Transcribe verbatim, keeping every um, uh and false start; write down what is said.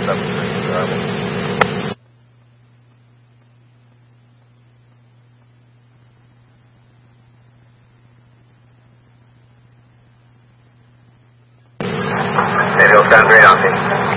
submarine driver. Maybe it'll sound great on me.